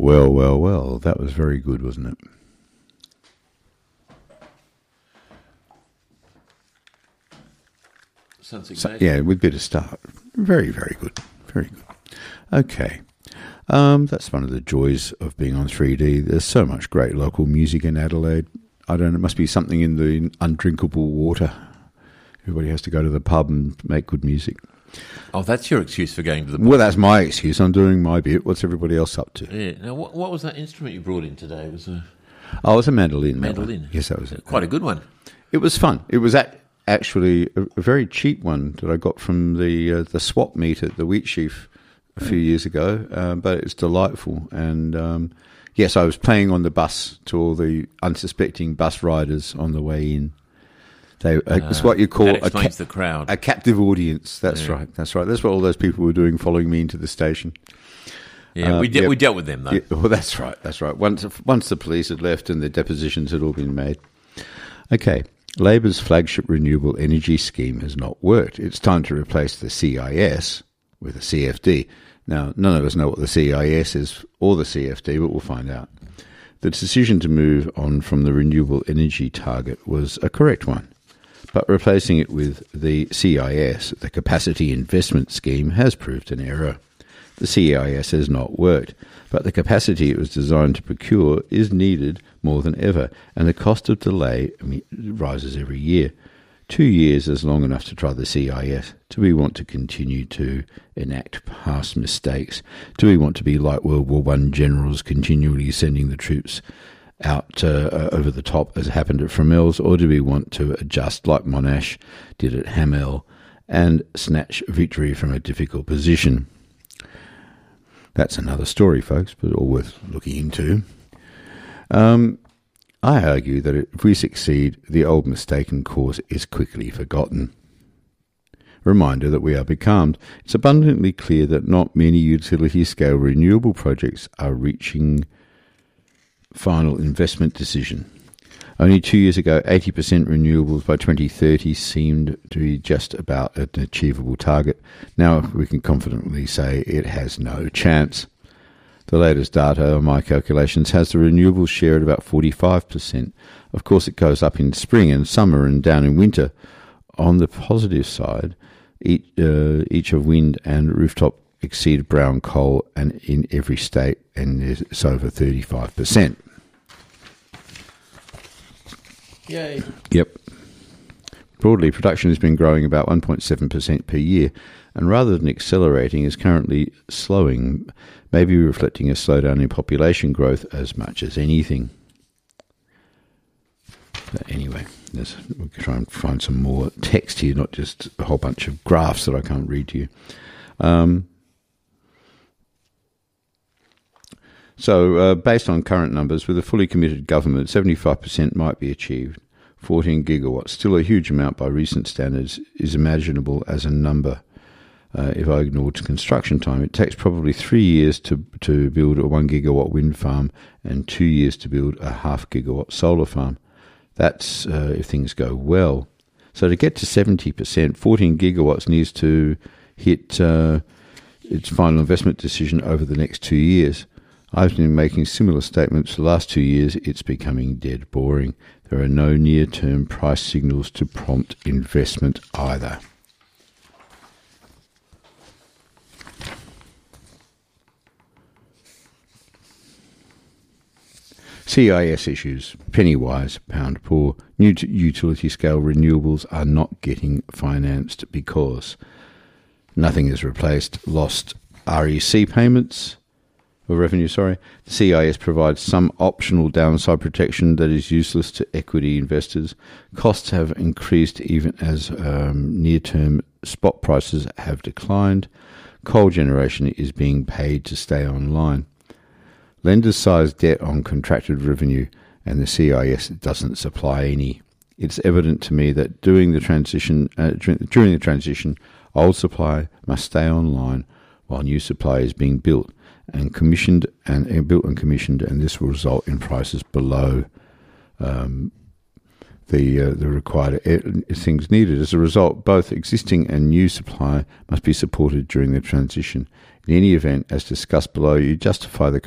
Well, well, well, that was very good, wasn't it? Yeah, we'd better start. Very, very good. Very good. Okay. That's one of the joys of being on 3D. There's so much great local music in Adelaide. I don't know, it must be something in the undrinkable water. Everybody has to go to the pub and make good music. Oh, that's your excuse for going to the pub? Well, that's my excuse. I'm doing my bit. What's everybody else up to? Yeah. Now, what was that instrument you brought in today? It was a mandolin. Mandolin. Yes, that was it. Quite a good one. It was fun. It was actually a very cheap one that I got from the swap meet at the Wheat Sheaf a few years ago, but it's delightful. And yes, I was playing on the bus to all the unsuspecting bus riders on the way in. It's what you call the crowd. A captive audience. That's right. That's right. That's what all those people were doing, following me into the station. Yeah, we dealt with them though. Yeah, well, that's right. That's right. Once the police had left and the depositions had all been made. Okay. Labor's flagship renewable energy scheme has not worked. It's time to replace the CIS with a CFD. Now, none of us know what the CIS is or the CFD, but we'll find out. The decision to move on from the renewable energy target was a correct one, but replacing it with the CIS, the Capacity Investment Scheme, has proved an error. The CIS has not worked, but the capacity it was designed to procure is needed more than ever, and the cost of delay rises every year. 2 years is long enough to try the CIS. Do we want to continue to enact past mistakes? Do we want to be like World War I generals continually sending the troops out over the top as happened at Fromelles, or do we want to adjust like Monash did at Hamel and snatch victory from a difficult position? That's another story, folks, but all worth looking into. I argue that if we succeed, the old mistaken course is quickly forgotten. Reminder that we are becalmed. It's abundantly clear that not many utility-scale renewable projects are reaching final investment decision. Only 2 years ago, 80% renewables by 2030 seemed to be just about an achievable target. Now we can confidently say it has no chance. The latest data on my calculations has the renewables share at about 45%. Of course, it goes up in spring and summer and down in winter. On the positive side, each of wind and rooftop exceed brown coal and in every state, and it's over 35%. Yay. Yep. Broadly, production has been growing about 1.7% per year, and rather than accelerating, is currently slowing, maybe reflecting a slowdown in population growth as much as anything. But anyway, we'll try and find some more text here, not just a whole bunch of graphs that I can't read to you. So, based on current numbers, with a fully committed government, 75% might be achieved. 14 gigawatts, still a huge amount by recent standards, is imaginable as a number. If I ignored construction time, it takes probably 3 years to build a 1 gigawatt wind farm and 2 years to build a half gigawatt solar farm. That's if things go well. So to get to 70%, 14 gigawatts needs to hit its final investment decision over the next 2 years. I've been making similar statements for the last 2 years. It's becoming dead boring. There are no near-term price signals to prompt investment either. CIS issues, penny wise, pound poor. New utility-scale renewables are not getting financed because nothing is replaced. Lost REC payments. Or revenue, sorry. The CIS provides some optional downside protection that is useless to equity investors. Costs have increased even as near-term spot prices have declined. Coal generation is being paid to stay online. Lenders size debt on contracted revenue, and the CIS doesn't supply any. It's evident to me that during the transition, old supply must stay online while new supply is being built and commissioned, and this will result in prices below the required things needed. As a result, both existing and new supply must be supported during the transition. In any event, as discussed below, you justify the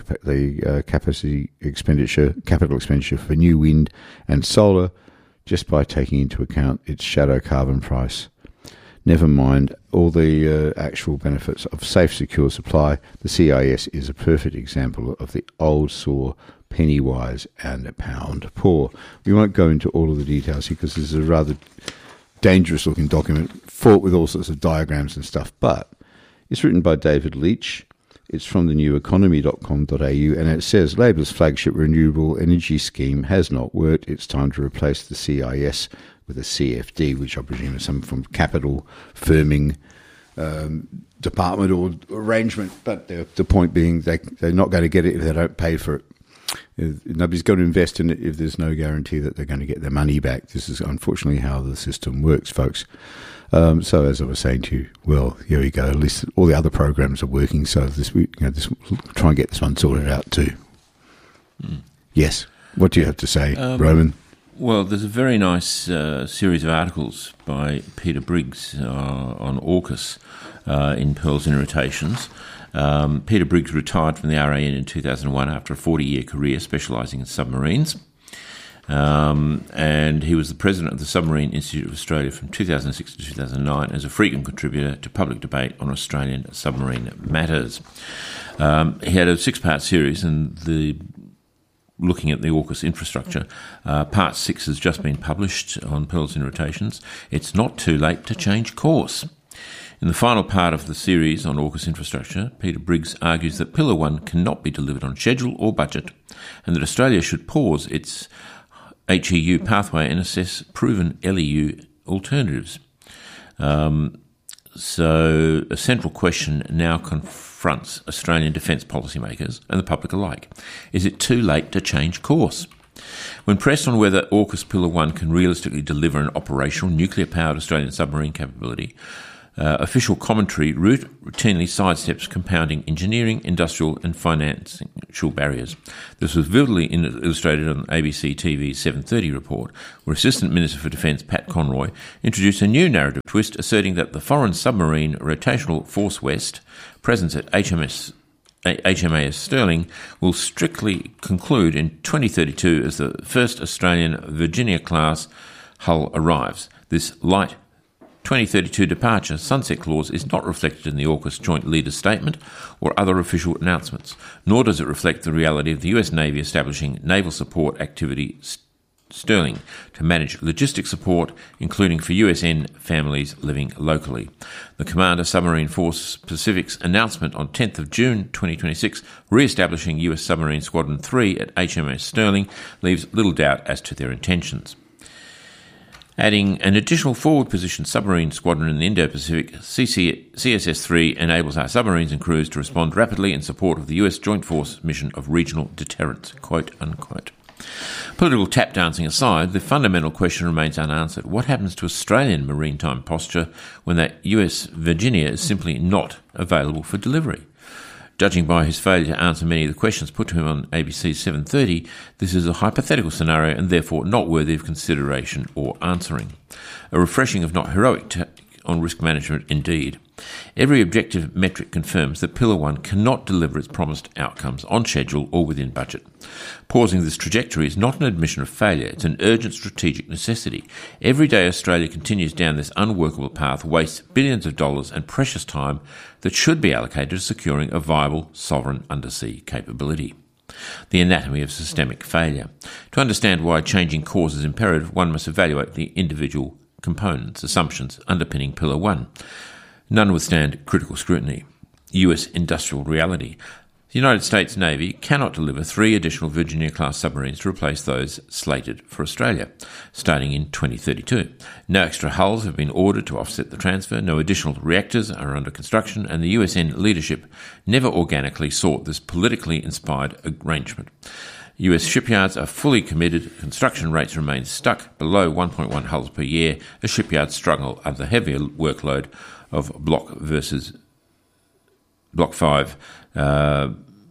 capital expenditure for new wind and solar just by taking into account its shadow carbon price. Never mind all the actual benefits of safe, secure supply. The CIS is a perfect example of the old saw, penny wise and pound poor. We won't go into all of the details here because this is a rather dangerous-looking document, fraught with all sorts of diagrams and stuff, but it's written by David Leach. It's from the neweconomy.com.au, and it says, Labor's flagship renewable energy scheme has not worked. It's time to replace the CIS with a CFD, which I presume is some from capital firming department or arrangement. But the point being, they're not going to get it if they don't pay for it. Nobody's going to invest in it if there's no guarantee that they're going to get their money back. This is unfortunately how the system works, folks. So as I was saying to you, well, here we go. At least all the other programs are working. So we'll try and get this one sorted out too. Yes. What do you have to say, Roman? Well, there's a very nice series of articles by Peter Briggs on AUKUS in Pearls and Irritations. Peter Briggs retired from the RAN in 2001 after a 40-year career specialising in submarines. And he was the president of the Submarine Institute of Australia from 2006 to 2009 as a frequent contributor to public debate on Australian submarine matters. He had a 6-part series, and looking at the AUKUS infrastructure. Part 6 has just been published on Pearls and Irritations. It's not too late to change course. In the final part of the series on AUKUS infrastructure, Peter Briggs argues that Pillar 1 cannot be delivered on schedule or budget, and that Australia should pause its HEU pathway and assess proven LEU alternatives. So a central question now confronts Australian defence policymakers and the public alike. Is it too late to change course? When pressed on whether AUKUS Pillar 1 can realistically deliver an operational nuclear-powered Australian submarine capability, official commentary routinely sidesteps compounding engineering, industrial and financial barriers. This was vividly illustrated on ABC TV's 7:30 report, where Assistant Minister for Defence Pat Conroy introduced a new narrative twist asserting that the Foreign Submarine Rotational Force West presence at HMAS Stirling will strictly conclude in 2032 as the first Australian Virginia-class hull arrives. This light 2032 departure sunset clause is not reflected in the AUKUS Joint Leaders Statement or other official announcements, nor does it reflect the reality of the US Navy establishing Naval Support Activity Stirling to manage logistic support, including for USN families living locally. The Commander Submarine Force Pacific's announcement on 10th of June 2026, re-establishing US Submarine Squadron 3 at HMAS Stirling, leaves little doubt as to their intentions. Adding an additional forward-position submarine squadron in the Indo-Pacific, CSS-3 enables our submarines and crews to respond rapidly in support of the US Joint Force mission of regional deterrence, quote unquote. Political tap dancing aside, the fundamental question remains unanswered. What happens to Australian maritime posture when that US Virginia is simply not available for delivery? Judging by his failure to answer many of the questions put to him on ABC's 7:30, this is a hypothetical scenario and therefore not worthy of consideration or answering. A refreshing, if not heroic, take on risk management indeed. Every objective metric confirms that Pillar 1 cannot deliver its promised outcomes on schedule or within budget. Pausing this trajectory is not an admission of failure, it's an urgent strategic necessity. Every day Australia continues down this unworkable path wastes billions of dollars and precious time that should be allocated to securing a viable sovereign undersea capability. The anatomy of systemic failure. To understand why changing course is imperative, one must evaluate the individual components, assumptions underpinning Pillar 1. None withstand critical scrutiny. US industrial reality. The United States Navy cannot deliver 3 additional Virginia-class submarines to replace those slated for Australia, starting in 2032. No extra hulls have been ordered to offset the transfer, no additional reactors are under construction, and the USN leadership never organically sought this politically inspired arrangement. US shipyards are fully committed, construction rates remain stuck below 1.1 hulls per year as shipyards struggle under the heavier workload of Block 5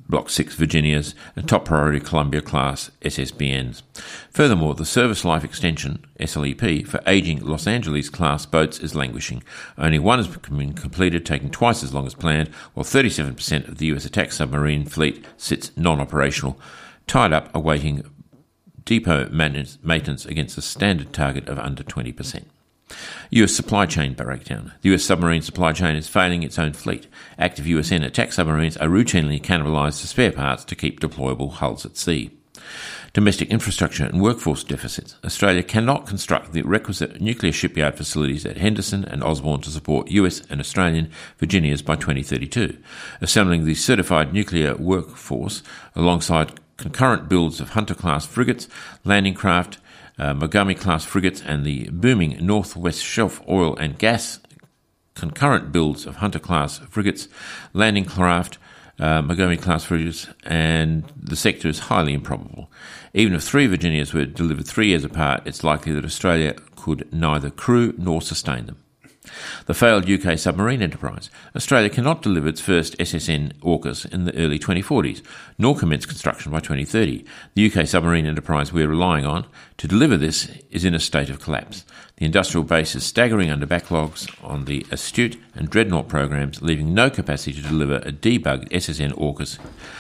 Block 6 Virginias, and top priority Columbia-class SSBNs. Furthermore, the service life extension, SLEP, for ageing Los Angeles-class boats is languishing. Only one has been completed, taking twice as long as planned, while 37% of the US attack submarine fleet sits non-operational, tied up awaiting depot maintenance against a standard target of under 20%. US supply chain breakdown. The US submarine supply chain is failing its own fleet. Active USN attack submarines are routinely cannibalised for spare parts to keep deployable hulls at sea. Domestic infrastructure and workforce deficits. Australia cannot construct the requisite nuclear shipyard facilities at Henderson and Osborne to support US and Australian Virginias by 2032. Assembling the certified nuclear workforce alongside concurrent builds of Hunter-class frigates, landing craft, Mogami-class frigates, and the booming Northwest Shelf oil and gas concurrent builds of Hunter-class frigates, landing craft, Mogami-class frigates, and the sector is highly improbable. Even if 3 Virginias were delivered 3 years apart, it's likely that Australia could neither crew nor sustain them. The failed UK submarine enterprise. Australia cannot deliver its first SSN AUKUS in the early 2040s, nor commence construction by 2030. The UK submarine enterprise we're relying on to deliver this is in a state of collapse. The industrial base is staggering under backlogs on the Astute and Dreadnought programs, leaving no capacity to deliver a debugged SSN AUKUS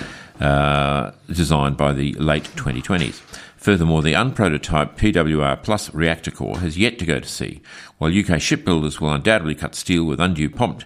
designed by the late 2020s. Furthermore, the unprototyped PWR Plus reactor core has yet to go to sea. While UK shipbuilders will undoubtedly cut steel with undue pomp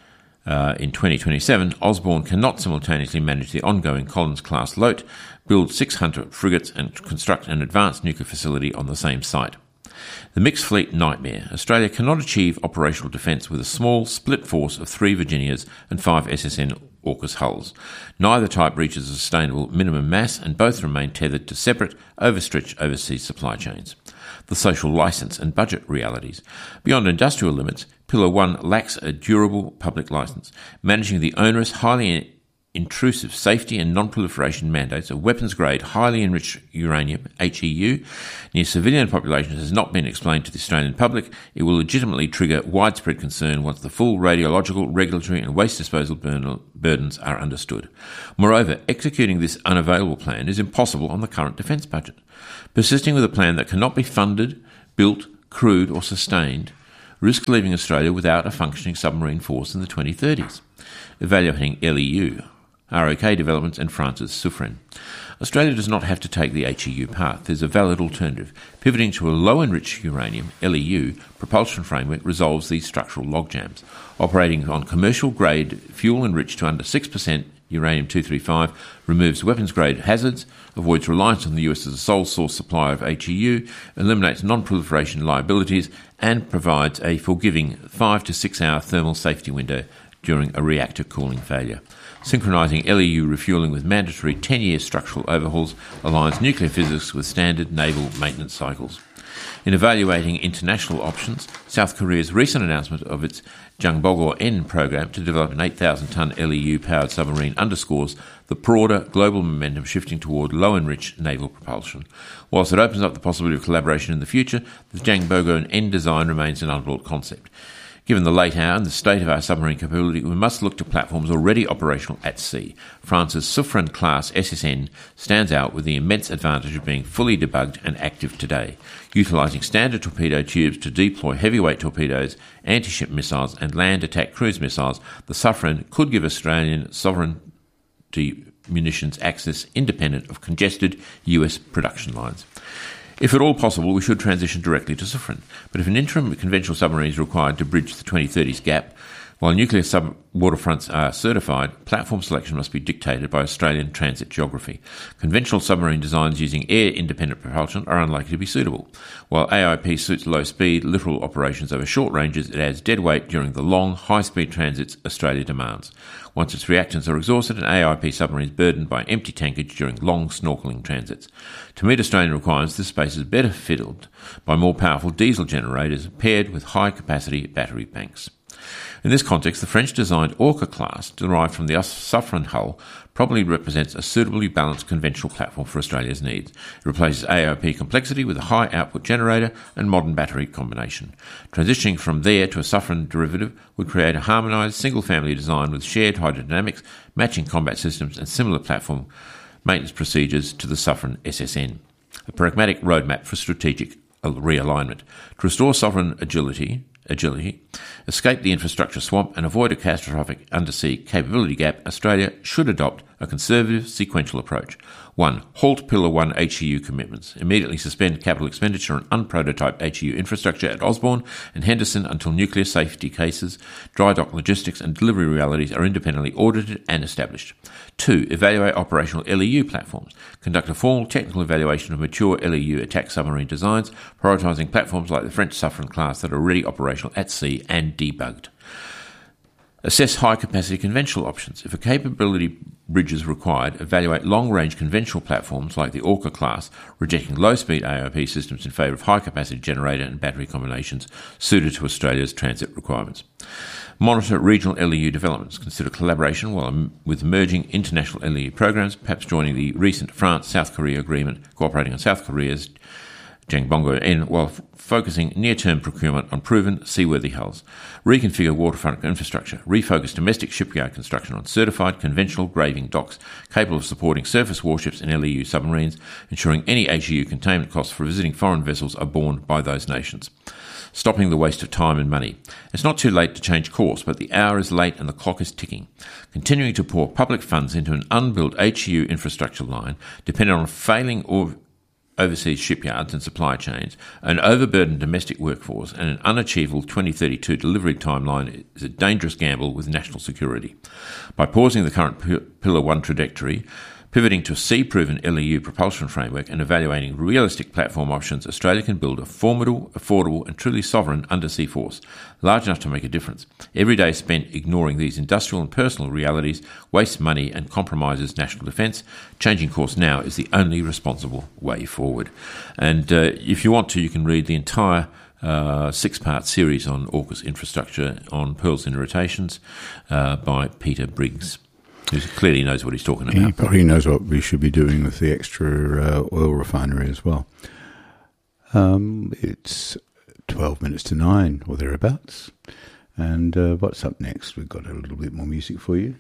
in 2027, Osborne cannot simultaneously manage the ongoing Collins-class Lote, build 600 frigates and construct an advanced nuclear facility on the same site. The mixed fleet nightmare. Australia cannot achieve operational defence with a small split force of 3 Virginias and 5 SSN AUKUS hulls. Neither type reaches a sustainable minimum mass, and both remain tethered to separate, overstretched overseas supply chains. The social licence and budget realities. Beyond industrial limits, Pillar 1 lacks a durable public licence, managing the onerous, highly intrusive safety and non-proliferation mandates of weapons-grade, highly enriched uranium, HEU, near civilian populations has not been explained to the Australian public. It will legitimately trigger widespread concern once the full radiological, regulatory and waste disposal burdens are understood. Moreover, executing this unavailable plan is impossible on the current defence budget. Persisting with a plan that cannot be funded, built, crewed or sustained risks leaving Australia without a functioning submarine force in the 2030s. Evaluating LEU, ROK developments and France's Suffren. Australia does not have to take the HEU path. There's a valid alternative. Pivoting to a low-enriched uranium, LEU, propulsion framework resolves these structural logjams. Operating on commercial-grade fuel enriched to under 6% uranium-235 removes weapons-grade hazards, avoids reliance on the US as a sole source supplier of HEU, eliminates non-proliferation liabilities, and provides a forgiving 5 to 6 hour thermal safety window during a reactor cooling failure. Synchronising LEU refuelling with mandatory 10-year structural overhauls aligns nuclear physics with standard naval maintenance cycles. In evaluating international options, South Korea's recent announcement of its Jangbogor-N program to develop an 8,000-ton LEU-powered submarine underscores the broader global momentum shifting toward low-enriched naval propulsion. Whilst it opens up the possibility of collaboration in the future, the Jangbogor-N design remains an unbuilt concept. Given the late hour and the state of our submarine capability, we must look to platforms already operational at sea. France's Suffren-class SSN stands out with the immense advantage of being fully debugged and active today. Utilising standard torpedo tubes to deploy heavyweight torpedoes, anti-ship missiles and land attack cruise missiles, the Suffren could give Australian sovereignty munitions access independent of congested US production lines. If at all possible, we should transition directly to Suffren. But if an interim conventional submarine is required to bridge the 2030s gap, while nuclear waterfronts are certified, platform selection must be dictated by Australian transit geography. Conventional submarine designs using air-independent propulsion are unlikely to be suitable. While AIP suits low-speed, littoral operations over short ranges, it adds dead weight during the long, high-speed transits Australia demands. Once its reactants are exhausted, an AIP submarine is burdened by empty tankage during long snorkelling transits. To meet Australian requirements, this space is better filled by more powerful diesel generators paired with high-capacity battery banks. In this context, the French-designed Orca class, derived from the Suffren hull, probably represents a suitably balanced conventional platform for Australia's needs. It replaces AOP complexity with a high-output generator and modern battery combination. Transitioning from there to a Suffren derivative would create a harmonised single-family design with shared hydrodynamics, matching combat systems and similar platform maintenance procedures to the Suffren SSN. A pragmatic roadmap for strategic realignment. To restore sovereign agility, escape the infrastructure swamp and avoid a catastrophic undersea capability gap, Australia should adopt a conservative sequential approach. 1. Halt Pillar 1 HEU commitments. Immediately suspend capital expenditure on unprototyped HEU infrastructure at Osborne and Henderson until nuclear safety cases, dry dock logistics and delivery realities are independently audited and established. 2. Evaluate operational LEU platforms. Conduct a formal technical evaluation of mature LEU attack submarine designs, prioritising platforms like the French Suffren class that are already operational at sea and debugged. Assess high-capacity conventional options. If a capability bridge is required, evaluate long-range conventional platforms like the Orca class, rejecting low-speed AOP systems in favour of high-capacity generator and battery combinations suited to Australia's transit requirements. Monitor regional LEU developments. Consider collaboration with emerging international LEU programs, perhaps joining the recent France-South Korea agreement, cooperating on South Korea's Jangbongo N, while focusing near-term procurement on proven seaworthy hulls. Reconfigure waterfront infrastructure. Refocus domestic shipyard construction on certified conventional graving docks capable of supporting surface warships and LEU submarines, ensuring any HEU containment costs for visiting foreign vessels are borne by those nations. Stopping the waste of time and money. It's not too late to change course, but the hour is late and the clock is ticking. Continuing to pour public funds into an unbuilt HEU infrastructure line, dependent on failing overseas shipyards and supply chains, an overburdened domestic workforce and an unachievable 2032 delivery timeline is a dangerous gamble with national security. By pausing the current Pillar 1 trajectory, pivoting to a sea-proven LEU propulsion framework and evaluating realistic platform options, Australia can build a formidable, affordable and truly sovereign undersea force, large enough to make a difference. Every day spent ignoring these industrial and personal realities wastes money and compromises national defence. Changing course now is the only responsible way forward. And if you want to, you can read the entire 6-part series on AUKUS infrastructure on Pearls and Irritations by Peter Briggs, who clearly knows what he's talking about. He probably knows what we should be doing with the extra oil refinery as well. It's 12 minutes to 9 or thereabouts. And what's up next? We've got a little bit more music for you.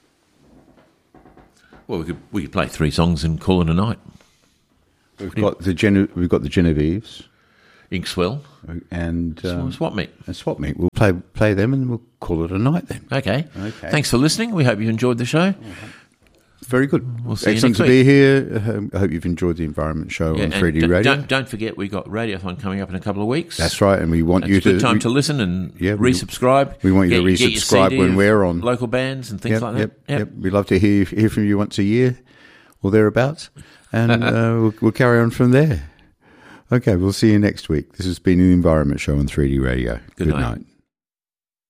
Well, we could play 3 songs and call it a night. We've got the Genevieves. Inkswell. And Swap Meet. And Swap Meet. We'll play them and we'll call it a night then. Okay. Thanks for listening. We hope you enjoyed the show. Very good. We'll see Excellent you to be here. I hope you've enjoyed the Environment Show on 3D Radio. Don't forget, we've got Radiothon coming up in a couple of weeks. That's right, and we want you to... It's a good time to listen and resubscribe. We want you to resubscribe when we're on. Local bands and things like that. Yep. We'd love to hear from you once a year or thereabouts, and we'll carry on from there. Okay, we'll see you next week. This has been the Environment Show on 3D Radio. Good night.